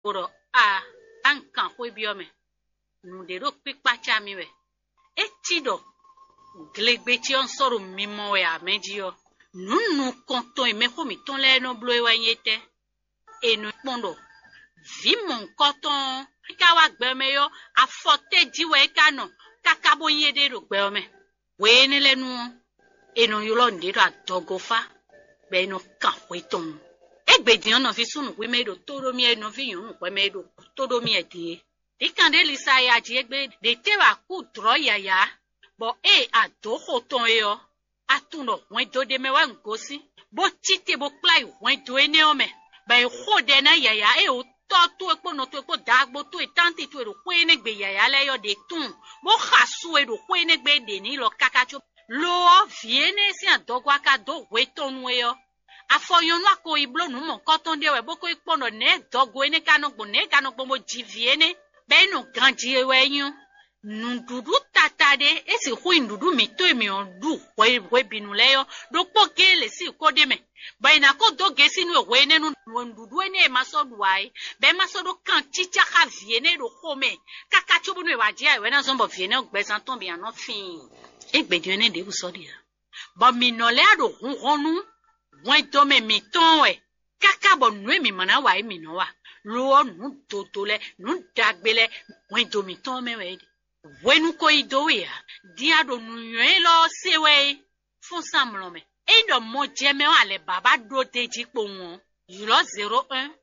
Oro a ankan hwe biome. Nu de ro pipa chami we. Etido glegbechi on soro mimo ya mejio. Nu konton e meko mi ton le no blo e wanyete. E no pondo. Vi mon koton. Kawa gbeme yo. A fote diwe kano. Kakabo yede ro gbeme. We ne le nu. E no yolo ndiro a dogofa. Be no kan hwe ton. Egbedi on fi sunu we medo todo mi e no fi yun we medo todo mi e die. Ikande lisa ya ji egbe de tewa ku tro yaya. Bo e ado hoton yo. Atuno wen do de mewa ngosi. Bo tite bo play wen do ene ome. Ba e hode na yaya e o to epo no to epo dagbo to e tanti to e ro kwe ne gbe yaya le yo de tun. Bo khasu e ro kwe ne gbe de ni lo kakacho. Lo viene si adogwa ka do we tonu yo. Afoyonu ako iblo nu mo koton de we boko ikpono ne dogo ene kanogbo mo jiviene be no ganji ewe yun ndudu tatade esi hu ndudu mi to emi on du we binu leyo do pokele si kode me ba ina ko do gesi nu we ene nu ndudu ene maso duai be maso do kan chicha ka viene do home kaka chobu nu waji ai we na so bo viene ogbesan ton bi an fin egbedi ene de bu so dia ba mi no le ado hunu wen to me mi ton we kaka bo nu mi mana wa mi no wa lo nu totole nu dagbele wen to mi ton me we wenu ko ido ya dia do nu yen lo sewe fun samlo me e do mo je me ale baba do deji po won yulo 01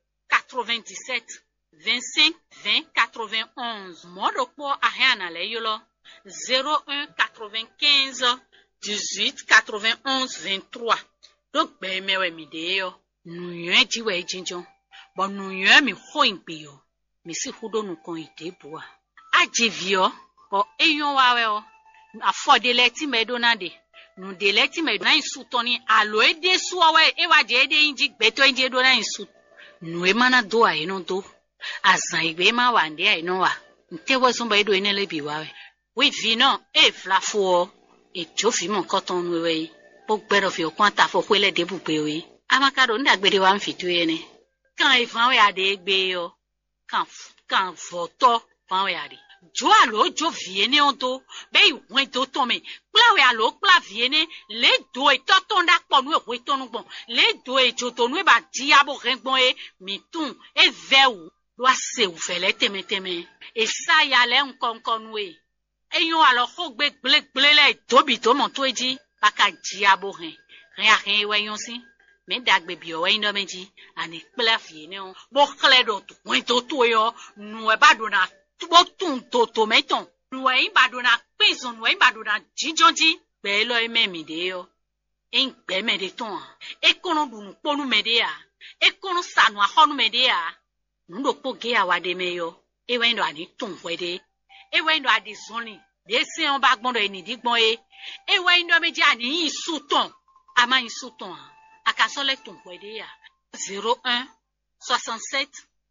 97 25 20 91 mo do po ahana le yulo 01 95 18 91 23 donc be mewe mi de yo nu yen ji we jinjon bo nu yen mi ho inpe yo mi si hudo nu kon ide bua ajivio o eyon wawe o afode leti medonade nu de leti medona insutoni alo ede suwe e wa je ede inji gbeto inji do na insut nu e mana do a eno do azan igbe ma wa nde a eno wa ntewo so ba edo ene lebi wawe we vi no e flafo e jofi mon koton nu we bo gbero fi o kwanta fo kwele de bugbe we amakado ndagbede wa mfitu ene kan ifan we ade egbe yo kan voto fan we ade jo alo jo viene onto be iwen to ton me pla we alo pla viene le do e toton da po nu e tonu gbon le do e jo to nu e ba di abo rengbon e mi tun e vewu lo ase u fele teme e sa ya le nkonkon we eyon alo ko gbe gble le tobi to mo to eji baka di abo ren we yon si me dagbe bi o we ndo meji ani pla viene on bo kle do wen to yo nu e ba do na tubo tun to meton nuwe imbadona pezon nuwe imbadona jinjonji be lo ememi de yo en gbe me de ton e kono dunu ponu me de ya e kono sanu ahonu me de ya ndo poge awade me yo e we ndo ani tun wede e we ndo adi zoni de se on ba gbon do eni digbon e we ndo meji ani isuton ama isuton akasole tun wede ya 01 67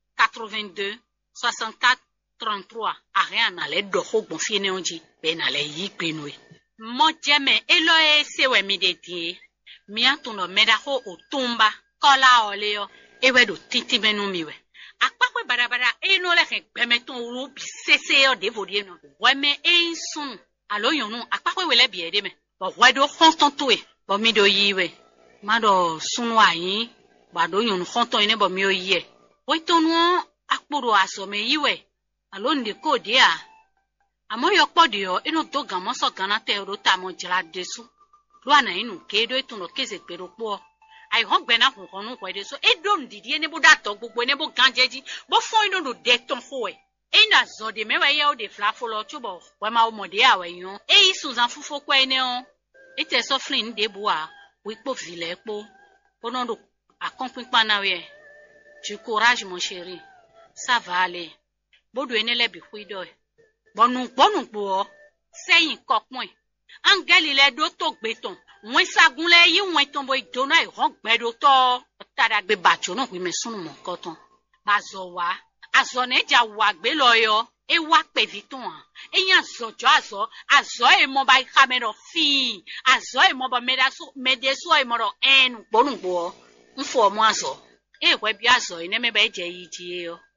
82 64 33 ariana le doho bon fiene onji be na le yipinwe mo jeme elo e sewe mi de die mi atuno meda ho otumba kola oleo ewe do titi menu miwe akpakwe barabara eno le gbemeton ru bi sese o de vodie no weme ensun alo yonu akpakwe wele bi ede me bo wedo konton e bo mi do yiwe mado sunu ayin bado yonu konton ine bo mi o yi e we tonu akporo aso me yiwe alonde ko dia amo yo podi yo inu to gamo so gana te ro ta mo jira desu lo ana inu kedo etuno keze pero po ai hon gbe na hun honu ko desu e do ndidi ene bo dato gbogbo ene bo ganjeji bo fo inu do de ton fo e ina zo de mewe ye o de flafo lo tubo we ma o mode awe yon e isuzan fufo ko ene on ete so flin de boa wi po vile po ono do akonpin na we du courage mon chéri ça va aller bodo enele bi kuido bonu po seyin kokun angeli le do to gbeton won sagun le yi won ton bo idona e ron gbedo to tada gbe bacho no wi me sunu mo koton bazo wa azo ne ja wa gbe lo yo e wa pe viton eyan sojo azo e mo ba camera fi azo e mo ba medeso e mo ro enu bonu po nfo mo azo e we bi azo ine me ba je yi ji yo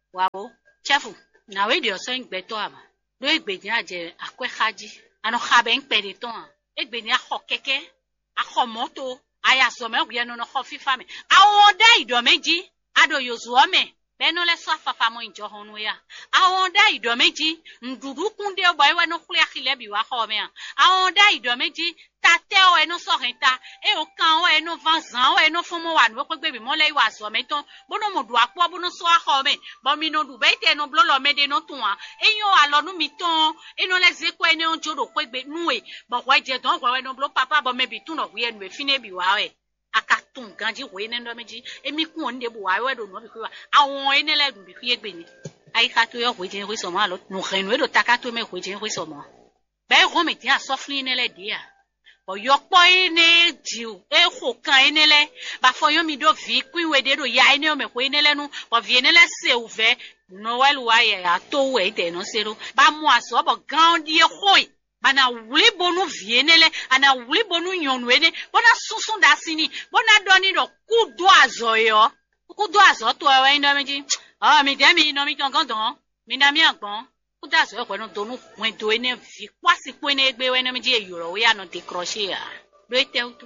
Wabo, chefu, na we dio so ngbeto ama. Do egbeji aje akwe khaji. Ano khabe ngpede ton. Egbeji akho keke, akho moto, aya so me gbe no kho fifa me. Awon da ido meji, ado yozuo me. Beno le so afafa mo injo honu ya. Awon da ido meji, ndudu kunde o boy we no khule akhile bi wa kho me. Awon da ido meji, tate o eno so renta, e o kan o eno vanzan o eno fomo wa no pe gbe bi mo le wa so me ton. Bono mo du apo bono so akho me. Bo mi no du be te no blo lo me de no tun wa. Eyan alonu mi ton, eno le ze ko ene onjo do pe gbe nu e. Bo wa je don wa we no blo papa bo me bi tun no wi enu e fine bi wa we. Akatun ganji we ne ndo meji emi kun onde bu wa we do no bi ku wa awon ene le dun bi ku egbe ni ai ka to yo we je we so ma lo no renu do takato me we je we so mo be ro me ti a sofli ne le dia o yo po ene jiu e ko kan ene le ba fo yo mi do vi ku we de do ya ene o me ko ene le nu o vi ene le se ouve no wel wa ye a to we de no se ro ba mu aso bo gan die khoi Bana wuli bonu vienele, ana wuli bonu nyonwene, bona susun dasini, bona doni do kudo azoyo. Kudo azo to ewe ndo meji. Ah, mi demi no mi kankan mi na mi agbon. Kudo azo ko no donu kun do ene fi kwasi po ene egbe we no meji eyuro we ano de crochet ya. Do ete utu.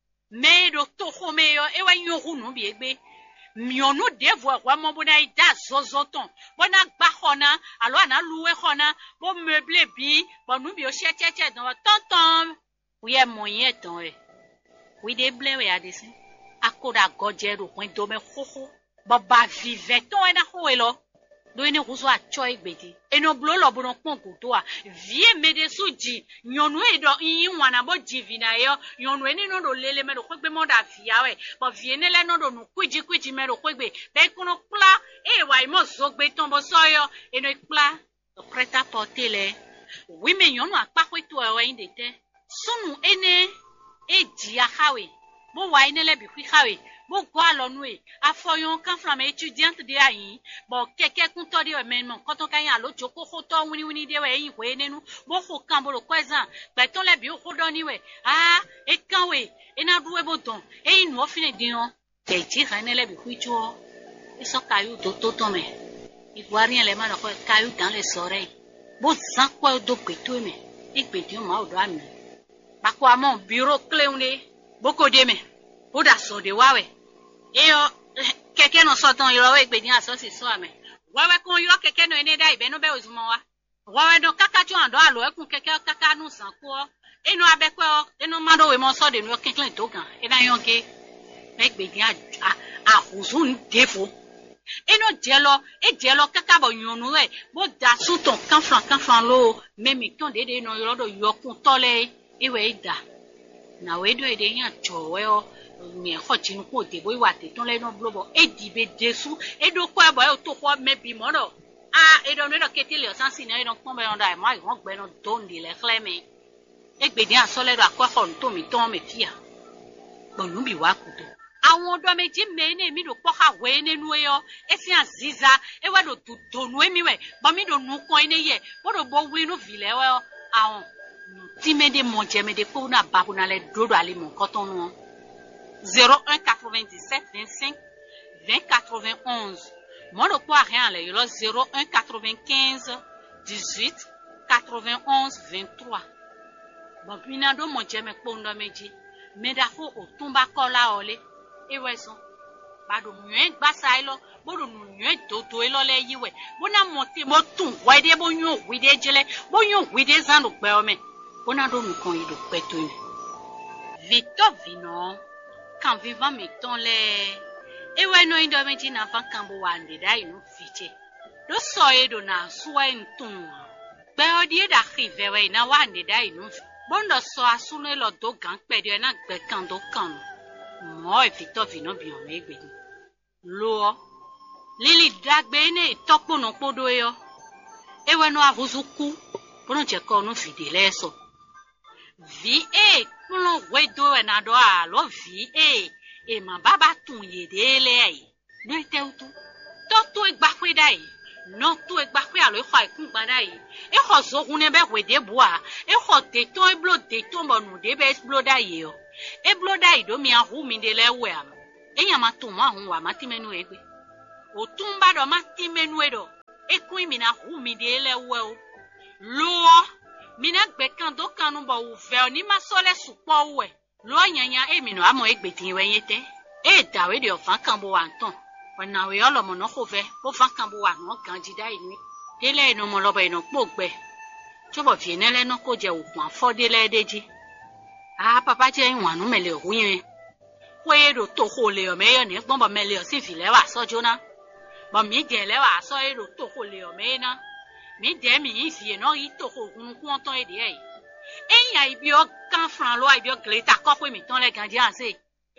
Me do to ho me yo ewe nyoru no bi egbe. Mionu devo wa mo bona ida zozoton bona gba khona alo ana luwe khona bo meuble bi bo nu bi o cheche don tonton we e moyen ton e we de ble we adisi akoda godjero point do me khokho bo ba vive ton e na ho e lo do ene kuzo a choi gbedi eno blo lo bono pon kuto a vie mede suji nyonu e do yin wana bo jivina yo nyonu eni no do lele me do kwegbe mo da fia we bo vie ne le no do nu kwiji me do kwegbe be kuno kla e wa imo zogbe ton bo soyo eno ikla do preta porter le wi me nyonu apa kwetu e wa inde te sunu ene e ji akawe bo wa ene le bi kwi kawe bo go alonu e afoyon kan from étudiante de ayin bo keke kun to de men koton kan ya lo joko ko to wini de we yin we nenu bo ko kan bo lo kwezan pe ton le bi o ko do ni we e kan we e na duwe bo don e inu o fine din o te ji kan le bi kwicho e so kayu to to me iguarien le ma no ko kayu dans les oreilles bo zan ko do peto me e pedi o ma o do ami ba ko amon bureau clé une boko de me o da so de wa we Eyo keke no soton yoro we gbe ni aso si so ame. Wawe kon yoro keke no ene da ibe no be ozumo wa. Wawe no kaka ju ando alo ekun keke kaka nu san ko. Eno abekwe o, eno mando we mo so de no kekle to kan. E da yonke me gbe ni a uzun defo. Eno jelo kaka bo nyonu we bo da suton kan fran lo memi ton de no yoro do yokun tole iwe ida. Na we do e de yan chowe o mi khotinu ko de boy wate ton le no blobo e dibe desu e do ko ebo e to ko me bi mo do e do no do ketile o san sin e do pon be on da mo won gbe no don di le kleme e gbe di asole do akoko to mi ton me fia bonu bi wa kuto awon do meji me ne mi do po ka we nenu e yo e fi aziza e wa do tutonu e mi we bo mi do nu ko ene ye bo do bo wi no vile we awon ti me de mo je me de ko na babu na le do ali mo koton no 01 97 25 20 91. Mon le poids rien là, 01 95 18 91 23. Bon, puis n'a do mon jeme pondo meji. Me da fo o tumba kola ole. E weson. Ba do nyen gba sai lo, bo do nyen do lo le yiwe. Bo na monte mo tun wa de bo nyon wi de jele, bo nyon wi de zan do pe o me. Bo na do nu kon yi do pe to ni. Victor Vino quand vivant mettons les et ouais no indo meji na fan kan bo wande da inu fiche do so e do na so en tun be odie da rive we na wande da inu bondo so asune lo do gan pe de na gbe kan do kan mo e Victor Vino bi o me gbe lo lili dagbe ne topo no podo yo e we no avuzuku bono je ko no fide leso vi kulo wedo e na do a lo vi e ma baba tun ye de le ai do te utu to e gba kwe dai no to e gba kwe alo e kha ikun gba dai e kho so kun ne be we de bua e kho te to e blo de to mo nu de be blo dai yo e blo dai do mi ahu mi de le we am e yan ma to mo ahun wa ma ti menu egbe otumba do mati menuedo ekui mina hu mi de le we lo mina gbekan do kanu bo uve oni ma sole supo we lo yanya emino amo egbetin we yete e dawe de ofan kan bo wa nton ona we olomo no ko ve bo fan kan bo wa no ganjida ini dele ino mo lobo ino pogbe chobo fi nele no ko je okun afodele deji papa je nwanu mele oyin we ro to ho le o me ni gbon bo mele o si fi le wa sojo na bo mi de le wa so ro to ho le o me na mi de mi fi no yi to ho kun kun ton e de eyan ibi o kan fran lo ibi o gleta ko pe mi ton le ganji ase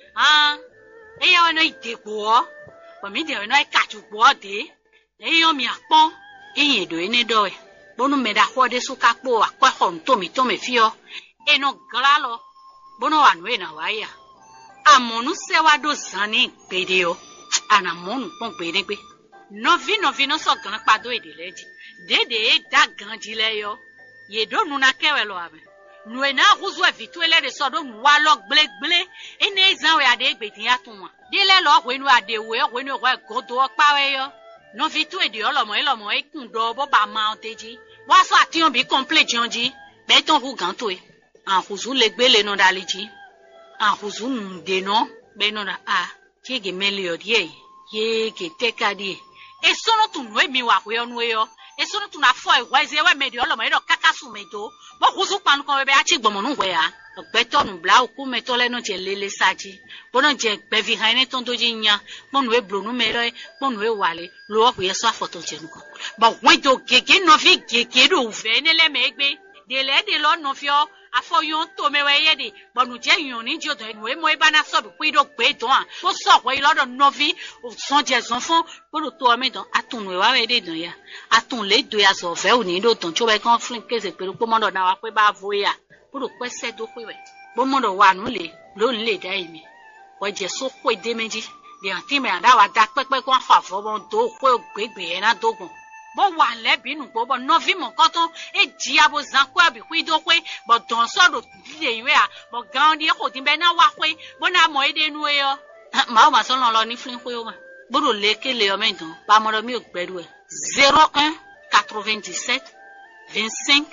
eyan we no idepo o bo mi de no e kaju po de eyan mi apon eyan do ene do e bonu me da ho de su ka po akwa hon to mi fi o eno glalo bono wa no e na wa ya amonu se wa do zani gbede o anamonu pon gbede gbe novi no so gan pado ede leji dede e da ganji le yo ye do nu na kewe lo ame nu e na huzu e vitu ele de so do nu wa lo gble ene izan we ade gbede ya tun wa dele lo we nu ade we nu we godo opa we yo no vitu ede elomo e kun do bo ba ma oteji wa so ati on bi complete jonji be ton hu gan to e an huzu le gbele no daliji huzu nde no be no da chege melio die ye ke teka die e sono tu no mi wa we onu yo e sono tu na fo e wa ze we medi olomo iro kakasu medo bo huzu panu kan be achi gbomo nu we ya ogbeto nu bla oku meto le no je lele saji bo no je gbe vi han ni ton doji nya bo nu e blonu me re bo nu e wale lo wo ye so afoto je nu ko bo wen do gege no vi gege do ve ne le megbe de le de lo no fio afoyon to me we yede bonu je yun ni jodo we mo e bana so bi pido gbe don so so we lodo novi o son je son fun bodo to me don atun we wa we de don ya atun le do ya so fe oni do ton cho we kan flin kese pe po mo do na wa pe ba vo ya bodo pe se do pe we bo mo do wa nu le lo le da imi o je so ko de meji de anti me ada wa da pepe ko fa fo bon do ko gbegbe na dogun bo wa le binu bo novi mo ko ton e ji abo zan ko abi ku do pe bo don so do le iwe bo gan di ko tin be na wa pe bo na mo ede nu e yo ma o ma so lo ni flin pe o ma bo do le ke le o me don pa mo do mi o gbedu e 01 97 25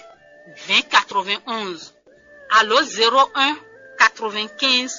20 91 allo 01 95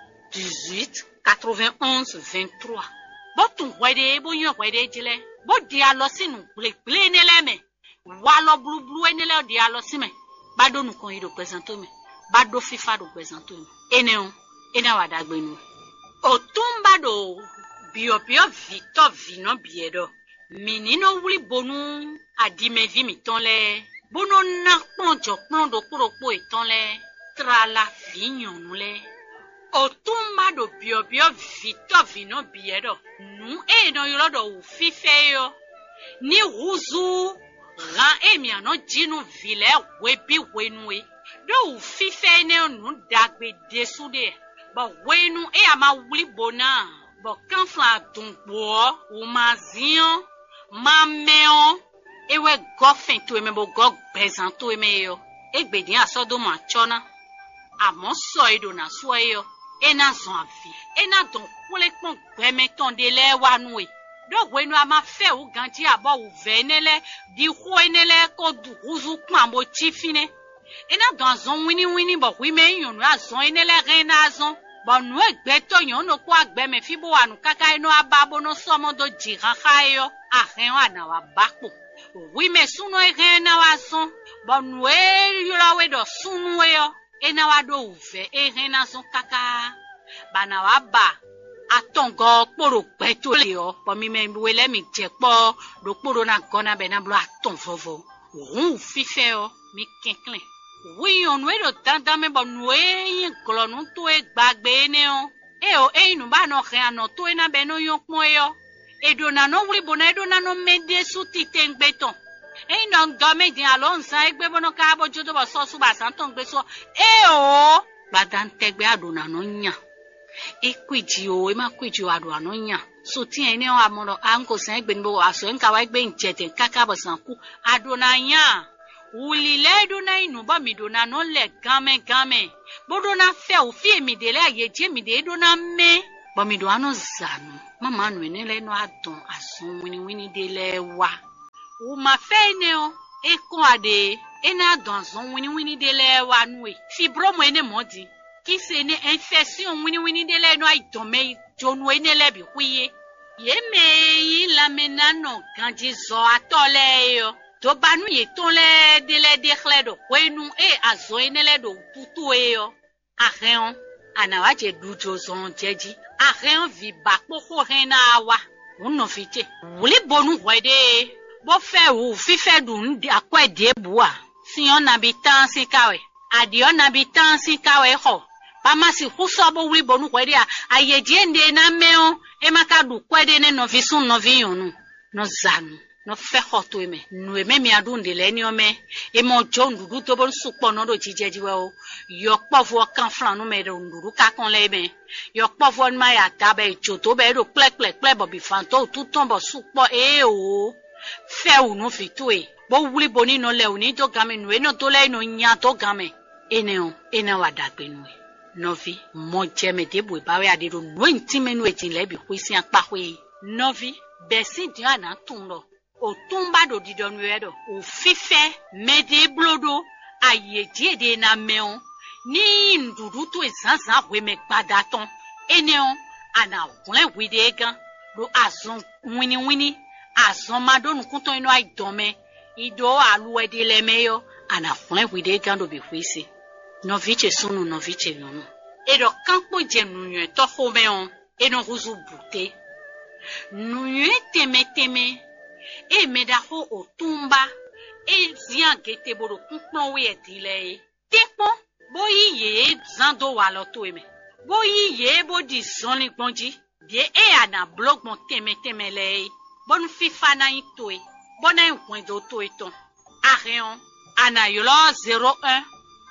18 91 23 bo tun wede bo yan wede jile bo di alo sinu ple nele me wa lo blublu enele di alo sime ba do nu kan ido presento me ba do fifa do presento me ene wa dagbe nu otumba do bio victor vino biedo minino wuli bonu adime vi mi ton le bono na ponjo pon do kuro po iton le trala vinyon nu le otumba do bio victor vino biedo nu e no yo do u fife yo ni huzu ran emi ano jinu vile webi wenue do u fife ne nu dagbe desude bo wenu e ama wuli bona bo kanfla dunpo u mazion mameo ewe gofin to eme bo go bezan to eme yo egbedin asodo ma chona amo so edo na so yo ena zon avi ena don kule pon gbeme ton de le wa nu e do wenu ama fe u ganji abo u venele di ho enele ko du uzu pan bo chifine ena don zon wini bo wi me yun azon enele ren azon bo nu egbe to yan no ko agbeme fi bo anu kaka eno ababo no somo do jiran khayo ahen wa na wa bakpo wi me sunu ren na wa son bo nu e yura we do sunu e yo ena wa do uve ren na son kaka bana wa ba atongo poro peto le o po mi me wele mi je po do poro na gona be na blo aton vovo run fife o mi kinklen wi onu e do dandan me bo nu e yin glonu to e gbagbe ne o inu ba no re ano to e na be no yon pon e yo edo na no wuri bona edo na no mede su tite ngbeton e no do me din alon san egbe bono ka bojo do bo so su ba san ton gbe so o gbadan tegbe adona no nya ekwiji o e ma kwiji o ado ano nya so ti ene o amoro anko san egbe ni bo aso nka wa egbe njete kaka bo san ku adona nya wuli le do na inu ba mi do na no le game bodo na fe o fi emi de le aye je mi de do na me Bomi do ano zanu. Mama no enele no adon asun wini de le wa. Ou ma fe ne o. E kon ade. E na adon asun wini de le wa nou. Fibro mo ene modi. Ki se ne infection wini de le no ay dome jonu enele bi kuye. Ye me yi la menano kanji zo atole yo. Do banu ye ton le de le dekhle do kwenu azo enele do putu yo. Areon anawaje dujo zon jeji. Areon vi bakpoko rena awa. Uno fiche. Wuli bonu wede. Bo fe ou fife dun akwe de bua. Si yon nabitan si kawe. Adi yon nabitan si kawe ho. Pama si husobo wuli bonu wede a ye jende na meo. E makadu kwede ne no visun no viyonu. No zanu. No fe hoto eme. No eme mi adunde le ni ome. E mo jon dudu to bon sukpo no do jijeji we o. Yok povo kan flan no me do nduru kakon le eme. Yok povo ma ya tabe choto be do plek bobi fanto tout ton bo sukpo o. Fe ou no fitu e. Bo wuli boni no le uni to game no e no to le no nya to game. Ene wa dagbe no e. Novi mo jeme de bo ba we ade do no intime no etin le bi kwisi anpa hwe. Novi besi di ana tunlo. O tumba do didonu edo. O fife mede blodo aye de na meon. Ni ndudu to ezanzan we me gbadaton. Eneon ana wlen wide egan do azon wini azon madonu kunton ino ay dome. Ido alu ede le meyo ana wlen wide egan do bi kwisi. Noviche sunu noviche yono. Edo kanpo jenu to homeon eno ruzu bute. Nunye teme. E medaho o tumba. E zian gete boro kunkpon we etile. Tekpo. Bo yi ye zando waloto eme. Bo yi ye bo di zonli gbonji. Die ana blog mon teme le. Bon fifa na itoe. Bona yon do to eton. Areon. Ana yolo 01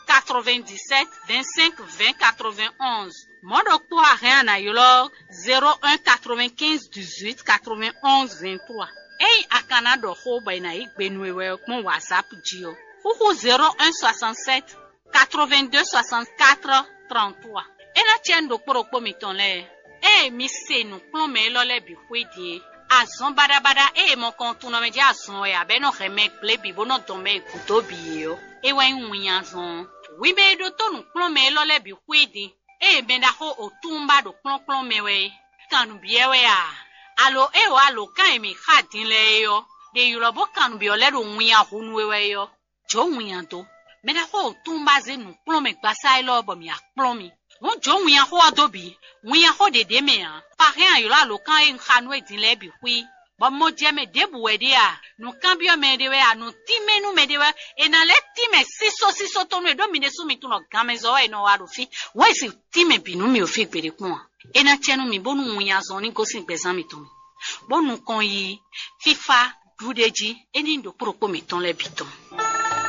97 25 20 91. Mon docteur Areon ana yolo 01 95 18 91 23. Akana do ho ba na igbenuwe mon WhatsApp jio. Huhu 01 67 82 64 33. Ena chendo kporokpo miton le. Mi se nu plome lo le bi kwedi. Azon bada mon kontu no me di azon e abe no reme ple bi bono tome kuto bi yo. Wa nwunya zon. Wi be do to nu plome lo le bi kwedi. Benda ho otumba do plome we. Kanu biyewe a. Alo alo kan mi khadin le yo. De yulobo kanu bi ole do nwunya hunu we yo. Jo nwunya to. Meda ho tumba ze nu plome gbasa lo bo mi akplomi. Won jo nwunya ho adobi. Nwunya ho de me a. Pa rien yo alo kan en khanu edin le bi hui. Bo mo jeme debu we de a. Nu kan bi o me de we a nu time nu me de we. E na le time siso to nu do mi de su mi tu no gamezo e no waro fi. We si time bi nu mi o fi pere kun. E na tienu mi bonu nwunya zo ni go sin gbezan mi to. Bonu kon yi fifa dudeji eni ndo propo mi ton le biton.